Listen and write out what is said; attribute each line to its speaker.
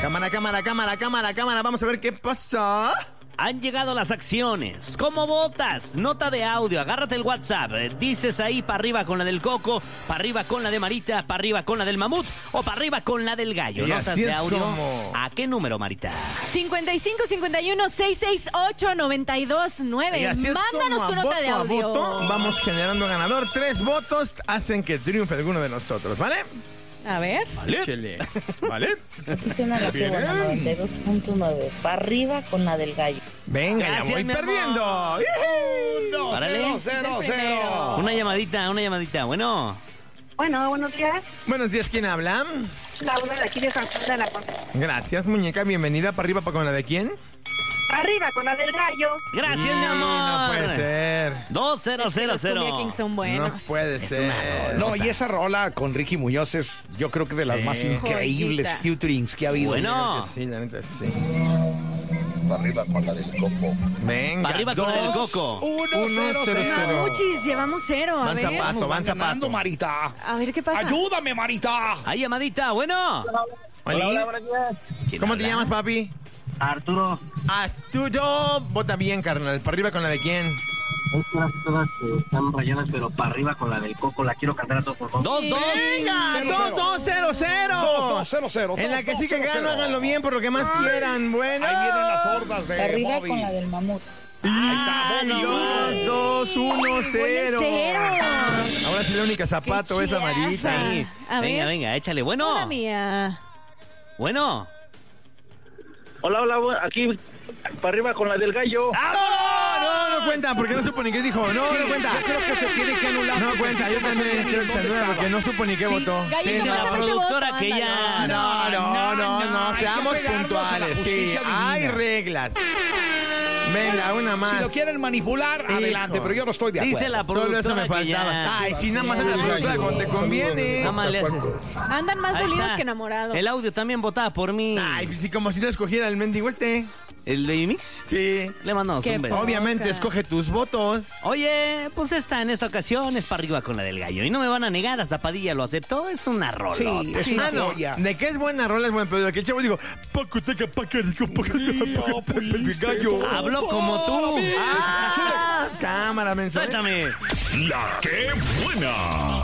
Speaker 1: Cámara. Vamos a ver qué pasó.
Speaker 2: Han llegado las acciones. ¿Cómo votas? Nota de audio, agárrate el WhatsApp. Dices ahí para arriba con la del Coco, para arriba con la de Marita, para arriba con la del Mamut o para arriba con la del Gallo.
Speaker 1: Y
Speaker 2: Notas de audio. ¿A qué número, Marita?
Speaker 3: 5551-668-929. Mándanos tu nota de audio.
Speaker 1: Vamos generando ganador. 3 votos hacen que triunfe alguno de nosotros, ¿vale?
Speaker 3: A ver.
Speaker 1: Vale. ¿Vale?
Speaker 4: Aquí suena la que buena 92.9. Para arriba con la del Gallo.
Speaker 1: Venga,
Speaker 2: Gracias,
Speaker 1: ya voy
Speaker 2: mi amor.
Speaker 1: perdiendo.
Speaker 4: 1-0-0-0.
Speaker 2: Una llamadita. Bueno.
Speaker 5: Bueno, buenos días.
Speaker 1: Buenos días, ¿quién habla?
Speaker 5: Laura de aquí de San Juan de la Concha.
Speaker 1: Gracias, muñeca. Bienvenida. ¿Para arriba con la de quién?
Speaker 5: Arriba con la del Gallo.
Speaker 2: Gracias, mi amor.
Speaker 1: No puede ser.
Speaker 2: 2000.
Speaker 3: Los Cumbia Kings son buenos.
Speaker 1: No puede ser.
Speaker 6: No, y esa rola con Ricky Muñoz es, yo creo que de las más increíbles
Speaker 3: Joyita.
Speaker 6: featurings que ha habido.
Speaker 2: Bueno.
Speaker 1: Sí, la neta, sí.
Speaker 7: Para arriba con la del Coco.
Speaker 1: Venga.
Speaker 2: Para arriba con la del Coco.
Speaker 1: 1-0-0.
Speaker 3: Muchis, llevamos 0. A
Speaker 1: Van
Speaker 3: ver.
Speaker 1: zapato, van
Speaker 6: ganando,
Speaker 1: zapato.
Speaker 6: Marita.
Speaker 3: A ver qué pasa.
Speaker 6: Ayúdame, Marita.
Speaker 2: Ahí, llamadita. Bueno.
Speaker 1: Hola.
Speaker 5: buenos días.
Speaker 1: ¿Cómo te llamas, papi?
Speaker 5: Arturo.
Speaker 1: Arturo. Vota bien, carnal. ¿Para arriba con la de quién?
Speaker 5: Estas todas están rayadas, pero para arriba con la del Coco. La quiero cantar a todos, por favor.
Speaker 2: 2-2.
Speaker 1: ¡Venga!
Speaker 6: 2-2-0-0.
Speaker 1: 2-2-0-0. En la que sí que gano, háganlo bien por lo que más quieran. Bueno.
Speaker 6: Ahí vienen las hordas de
Speaker 4: Para arriba
Speaker 6: Bobby.
Speaker 4: con la del Mamut.
Speaker 6: Ahí está, Bobby.
Speaker 1: 2-1-0.
Speaker 3: 0.
Speaker 1: Ahora sí la única zapato
Speaker 3: Qué
Speaker 1: es la Marita.
Speaker 3: chiaza.
Speaker 2: Sí.
Speaker 3: A ver.
Speaker 2: Venga, échale. Bueno.
Speaker 3: Una mía.
Speaker 2: Bueno.
Speaker 5: Hola, aquí para arriba con la del Gallo.
Speaker 1: No cuenta, porque no supo ni qué dijo. No cuenta.
Speaker 6: Yo creo que se tiene que anular.
Speaker 1: No cuenta, yo también creo que se anula porque no supo ni qué votó.
Speaker 3: Gallito,
Speaker 2: Dice la
Speaker 3: mándame ese
Speaker 2: productora
Speaker 3: voto,
Speaker 2: que ya...
Speaker 3: ándale.
Speaker 1: No,
Speaker 6: hay que
Speaker 1: seamos
Speaker 6: pegarnos a la
Speaker 1: puntuales. Sí,
Speaker 6: justicia divina.
Speaker 1: hay reglas. Venga, una más.
Speaker 6: Si lo quieren manipular, adelante, pero yo no estoy de acuerdo.
Speaker 2: Dice la
Speaker 1: Solo
Speaker 2: productora
Speaker 1: eso me
Speaker 2: que
Speaker 1: faltaba.
Speaker 2: ya...
Speaker 1: Ay, si nada más es la productora cuando te conviene.
Speaker 2: Nada más le haces.
Speaker 3: Andan más
Speaker 2: Ahí
Speaker 3: dolidos
Speaker 2: está.
Speaker 3: que enamorados.
Speaker 2: El audio también votaba por mí.
Speaker 1: Ay, pues sí, como si no escogiera el mendigo este.
Speaker 2: ¿El de Mix?
Speaker 1: Sí.
Speaker 2: Le mandamos
Speaker 3: Qué
Speaker 2: un beso.
Speaker 1: Obviamente,
Speaker 3: Boca.
Speaker 1: escoge tus votos.
Speaker 2: Oye, pues en esta ocasión es para arriba con la del Gallo. Y no me van a negar, hasta Padilla lo aceptó. Es una rola.
Speaker 6: Sí, es una
Speaker 1: No,
Speaker 6: joya.
Speaker 1: de que es buena rola es buen pedo. Que el chavo dijo, Paco, teca, paca, rico, gallo.
Speaker 2: Habló como tú.
Speaker 1: Cámara, mensaje.
Speaker 2: Suéltame.
Speaker 8: La que buena.